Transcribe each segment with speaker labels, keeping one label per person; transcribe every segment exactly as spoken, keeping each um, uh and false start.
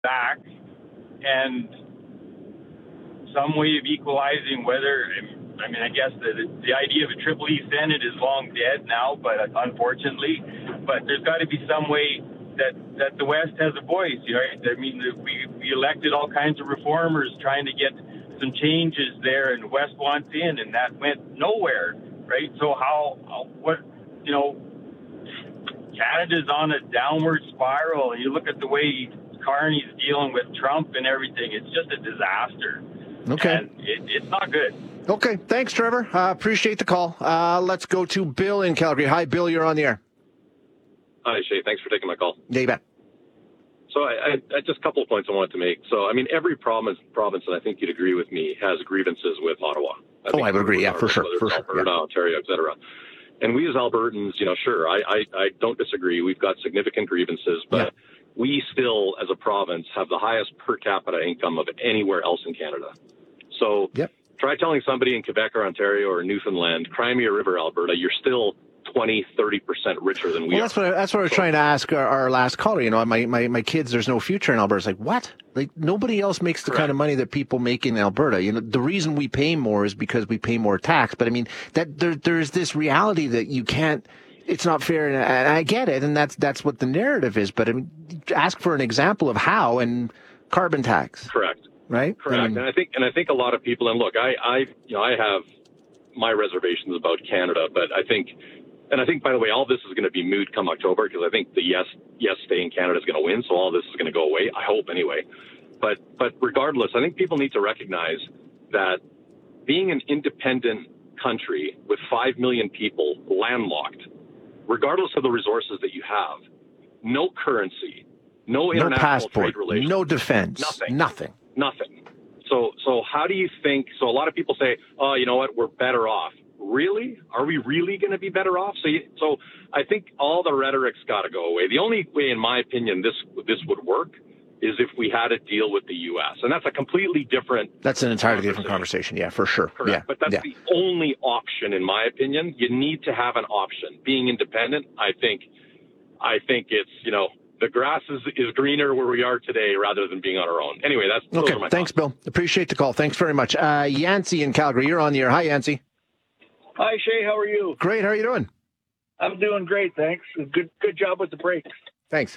Speaker 1: back and some way of equalizing whether, I mean, I guess the, the idea of a Triple E Senate is long dead now, but unfortunately, but there's got to be some way that, that the West has a voice, right? I mean, we, we elected all kinds of reformers trying to get some changes there, and the West wants in, and that went nowhere, right? So how, how what, you know, Canada's on a downward spiral. You look at the way Carney's dealing with Trump and everything, it's just a disaster.
Speaker 2: Okay.
Speaker 1: And it, it's not good.
Speaker 2: Okay. Thanks, Trevor. Uh, appreciate the call. Uh, let's go to Bill in Calgary. Hi, Bill. You're on the air.
Speaker 3: Hi, Shay. Thanks for taking my call.
Speaker 2: Yeah, you bet.
Speaker 3: So I, I, I just a couple of points I wanted to make. So, I mean, every province, province, and I think you'd agree with me, has grievances with Ottawa. I
Speaker 2: oh, I would agree. Yeah, for sure. For sure.
Speaker 3: Alberta,
Speaker 2: yeah.
Speaker 3: Ontario, et cetera. And we as Albertans, you know, sure, I, I, I don't disagree. We've got significant grievances, but yeah. we still, as a province, have the highest per capita income of anywhere else in Canada. So
Speaker 2: yep.
Speaker 3: try telling somebody in Quebec or Ontario or Newfoundland, Crimea River, Alberta, you're still twenty, thirty percent richer than we
Speaker 2: well,
Speaker 3: are.
Speaker 2: That's what I, that's what I was so, trying to ask our, our last caller. You know, my, my, my kids, there's no future in Alberta. It's like, what? Like, nobody else makes the correct. kind of money that people make in Alberta. You know, the reason we pay more is because we pay more tax. But I mean, that there, there's this reality that you can't, it's not fair. And, and I get it. And that's, that's what the narrative is. But I mean, ask for an example of how, and carbon tax.
Speaker 3: Correct.
Speaker 2: Right?
Speaker 3: Correct.
Speaker 2: I mean,
Speaker 3: and I think, and I think a lot of people, and look, I, I, you know, I have my reservations about Canada, but I think, and I think, by the way, all this is going to be moot come October, because I think the yes, yes, stay in Canada is going to win. So all this is going to go away. I hope anyway. But, but regardless, I think people need to recognize that being an independent country with five million people landlocked, regardless of the resources that you have, no currency, no international
Speaker 2: no passport,
Speaker 3: trade relations,
Speaker 2: no defense,
Speaker 3: nothing,
Speaker 2: nothing.
Speaker 3: Nothing. So, so how do you think? So, a lot of people say, "Oh, you know what? We're better off." Really? Are we really going to be better off? So, you, so I think all the rhetoric's got to go away. The only way, in my opinion, this this would work is if we had a deal with the U S, and that's a completely different.
Speaker 2: That's an entirely different conversation. Yeah, for sure.
Speaker 3: Correct.
Speaker 2: Yeah,
Speaker 3: but that's
Speaker 2: yeah.
Speaker 3: the only option, in my opinion. You need to have an option. Being independent, I think, I think it's you know. The grass is, is greener where we are today rather than being on our own. Anyway, that's
Speaker 2: okay.
Speaker 3: Those are my
Speaker 2: Thanks,
Speaker 3: thoughts.
Speaker 2: Bill. Appreciate the call. Thanks very much. Uh, Yancey in Calgary, you're on the air. Hi, Yancey.
Speaker 4: Hi, Shay. How are you?
Speaker 2: Great. How are you doing?
Speaker 4: I'm doing great, thanks. Good, good job with the breaks.
Speaker 2: Thanks.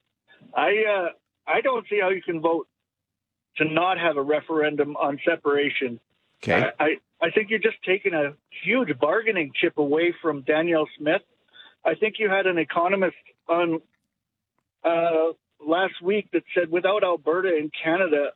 Speaker 4: I uh, I don't see how you can vote to not have a referendum on separation.
Speaker 2: Okay.
Speaker 4: I, I, I think you're just taking a huge bargaining chip away from Danielle Smith. I think you had an economist on Uh, last week that said without Alberta and Canada,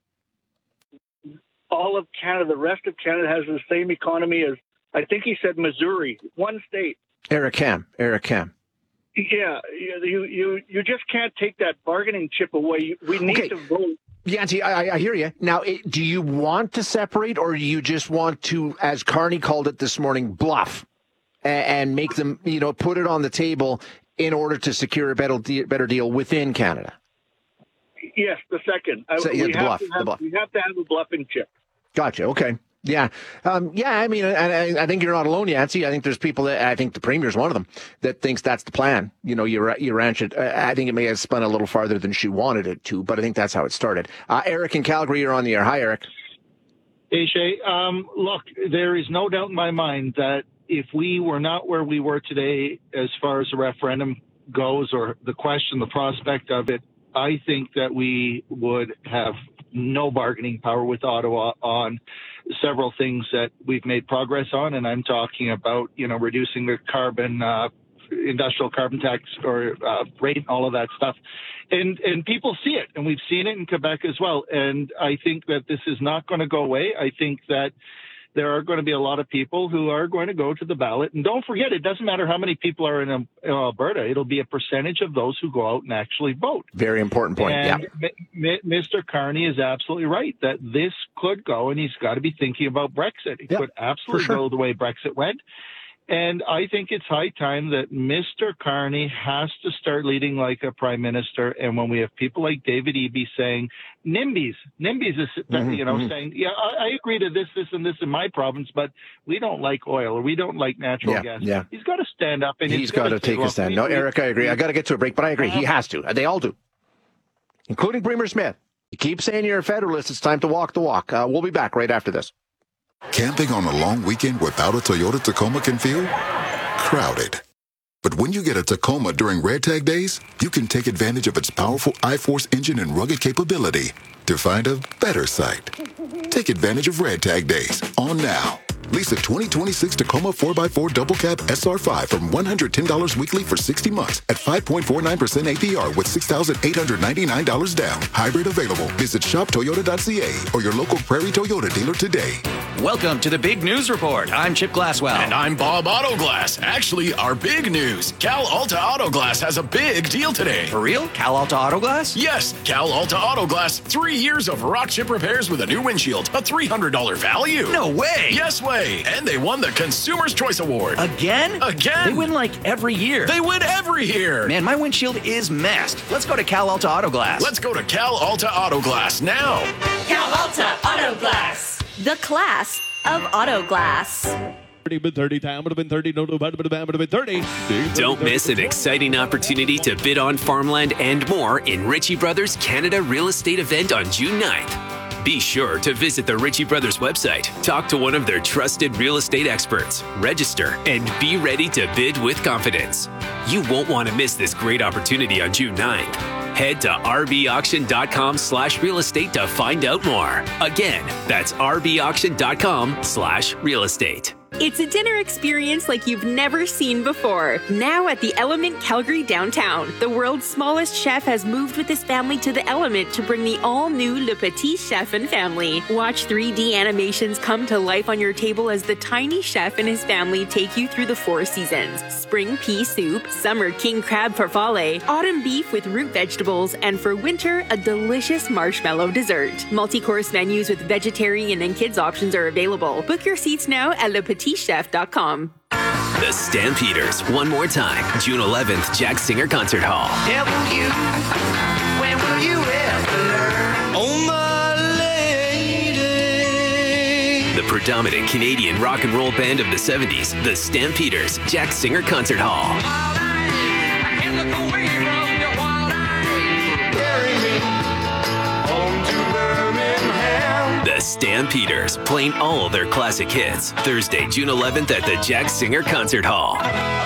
Speaker 4: all of Canada, the rest of Canada has the same economy as, I think he said Missouri, one state.
Speaker 2: Eric Kam. Eric Kam.
Speaker 4: Yeah, you you you just can't take that bargaining chip away. We need
Speaker 2: okay.
Speaker 4: to vote.
Speaker 2: Yancey, I, I hear you. Now, it, do you want to separate, or do you just want to, as Carney called it this morning, bluff and, and make them, you know, put it on the table in order to secure a better deal, better deal within Canada?
Speaker 4: Yes, the second.
Speaker 2: So, yeah,
Speaker 4: we,
Speaker 2: the
Speaker 4: have
Speaker 2: bluff,
Speaker 4: to have,
Speaker 2: the bluff.
Speaker 4: we have to have a bluffing chip.
Speaker 2: Gotcha. Okay. Yeah. Um, yeah. I mean, I, I think you're not alone, Yancey. I think there's people that, I think the Premier's one of them, that thinks that's the plan. You know, you, you ranch it. I think it may have spun a little farther than she wanted it to, but I think that's how it started. Uh, Eric in Calgary, you're on the air. Hi, Eric.
Speaker 5: Hey, Shay. Um, look, there is no doubt in my mind that if we were not where we were today as far as the referendum goes, or the question, the prospect of it, I think that we would have no bargaining power with Ottawa on several things that we've made progress on. And I'm talking about, you know, reducing the carbon, uh, industrial carbon tax or uh, rate, and all of that stuff. And, and people see it, and we've seen it in Quebec as well. And I think that this is not going to go away. I think that there are going to be a lot of people who are going to go to the ballot. And don't forget, it doesn't matter how many people are in, um, in Alberta. It'll be a percentage of those who go out and actually vote.
Speaker 2: Very important point,
Speaker 5: and
Speaker 2: yeah.
Speaker 5: M- M- Mister Carney is absolutely right that this could go, and he's got to be thinking about Brexit. It
Speaker 2: yep,
Speaker 5: could absolutely
Speaker 2: sure.
Speaker 5: go the way Brexit went. And I think it's high time that Mister Carney has to start leading like a prime minister. And when we have people like David Eby saying, NIMBYs, NIMBYs is, mm-hmm, you know, mm-hmm. saying, yeah, I, I agree to this, this, and this in my province, but we don't like oil or we don't like natural
Speaker 2: yeah,
Speaker 5: got.
Speaker 2: Yeah.
Speaker 5: He's got to stand up. And
Speaker 2: he's,
Speaker 5: he's
Speaker 2: got to take a stand. No, Eric, I agree. I got to get to a break, but I agree. He has to. They all do, including Premier Smith. You keep saying you're a Federalist. It's time to walk the walk. Uh, we'll be back right after this.
Speaker 6: Camping on a long weekend without a Toyota Tacoma can feel crowded. But when you get a Tacoma during Red Tag Days, you can take advantage of its powerful I-Force engine and rugged capability to find a better site. Take advantage of Red Tag Days on now. Lease a twenty twenty-six Tacoma four by four Double Cab S R five from one hundred ten dollars weekly for sixty months at five point four nine percent A P R with six thousand eight hundred ninety-nine dollars down. Hybrid available. Visit shop toyota dot c a or your local Prairie Toyota dealer today.
Speaker 7: Welcome to the Big News Report. I'm Chip Glasswell.
Speaker 8: And I'm Bob Autoglass. Actually, our big news. Cal Alta Autoglass has a big deal today.
Speaker 7: For real? Cal Alta Autoglass?
Speaker 8: Yes, Cal Alta Autoglass. Three years of rock chip repairs with a new windshield. A three hundred dollars value.
Speaker 7: No way.
Speaker 8: Yes way. And they won the Consumer's Choice Award.
Speaker 7: Again?
Speaker 8: Again.
Speaker 7: They win like every year.
Speaker 8: They win every year.
Speaker 7: Man, my windshield is messed. Let's go to Cal Alta Autoglass.
Speaker 8: Let's go to Cal Alta Autoglass now.
Speaker 9: Cal Alta Autoglass. The class of auto glass.
Speaker 10: Don't miss an exciting opportunity to bid on farmland and more in Ritchie Brothers Canada Real Estate event on June ninth. Be sure to visit the Ritchie Brothers website, talk to one of their trusted real estate experts, register, and be ready to bid with confidence. You won't want to miss this great opportunity on June ninth. Head to r b auction dot com slash real estate to find out more. Again, that's r b auction dot com slash real estate.
Speaker 11: It's a dinner experience like you've never seen before. Now at the Element Calgary downtown, the world's smallest chef has moved with his family to the Element to bring the all-new Le Petit Chef and family. Watch three D animations come to life on your table as the tiny chef and his family take you through the four seasons. Spring pea soup, summer king crab farfalle, autumn beef with root vegetables, and for winter, a delicious marshmallow dessert. Multi-course menus with vegetarian and kids options are available. Book your seats now at le petit chef dot com.
Speaker 10: The Stampeders, one more time, June eleventh, Jack Singer Concert Hall.
Speaker 12: Tell you, when will you ever learn? Oh, my lady.
Speaker 10: The predominant Canadian rock and roll band of the seventies, the Stampeders, Jack Singer Concert Hall. The Stampeders, playing all their classic hits. Thursday, June eleventh at the Jack Singer Concert Hall.